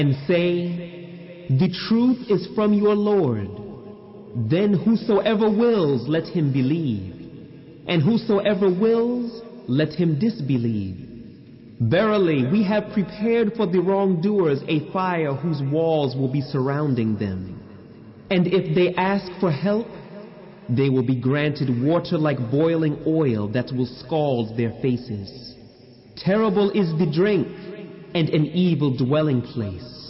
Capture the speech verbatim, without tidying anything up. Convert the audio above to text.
and say, the truth is from your Lord. Then whosoever wills, let him believe, and whosoever wills, let him disbelieve. Verily, we have prepared for the wrongdoers a fire whose walls will be surrounding them. And if they ask for help, they will be granted water like boiling oil that will scald their faces. Terrible is the drink, and an evil dwelling place.